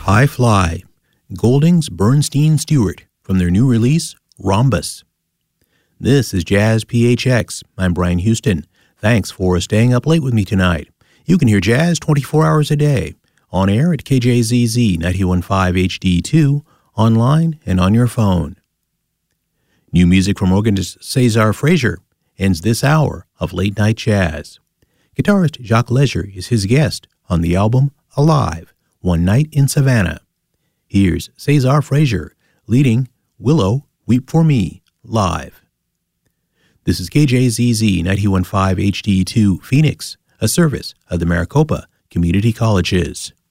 High Fly, Goldings, Bernstein, Stewart, from their new release, Rhombus. This is Jazz PHX. I'm Brian Houston. Thanks for staying up late with me tonight. You can hear jazz 24 hours a day, on air at KJZZ 91.5 HD2, online and on your phone. New music from organist Cesar Frazier ends this hour of Late Night Jazz. Guitarist Jacques Leger is his guest on the album Alive, One Night in Savannah. Here's Cesar Frazier leading Willow, Weep for Me, live. This is KJZZ 91.5 HD2 Phoenix, a service of the Maricopa Community Colleges.